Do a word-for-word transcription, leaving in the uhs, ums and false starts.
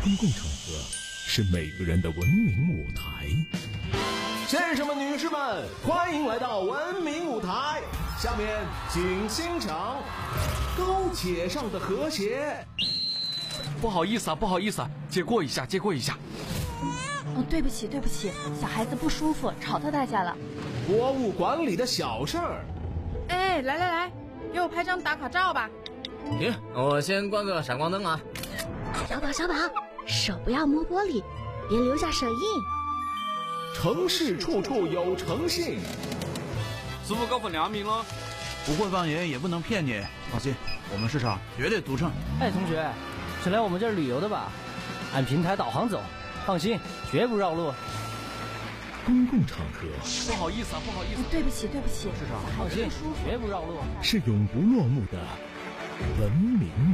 公共场合是每个人的文明舞台。 先生们、女士们，欢迎来到文明舞台。下面请欣赏高且上的和谐。 不好意思啊，不好意思啊，借过一下，借过一下。 哦，对不起，对不起，小孩子不舒服，吵到大家了。 国务馆里的小事儿。 哎，来来来，给我拍张打卡照吧。 行，我先关个闪光灯啊。 小宝，小宝，手不要摸玻璃，别留下手印。 城市处处有诚信。 师傅高分良民了， 不会方言也不能骗你，放心，我们市场绝对独撑。 哎，同学，是来我们这儿旅游的吧？按平台导航走，放心，绝不绕路。 公共场合， 不好意思啊，不好意思。 对不起，对不起， 市场放心，绝不绕路。 是永不落幕的文明。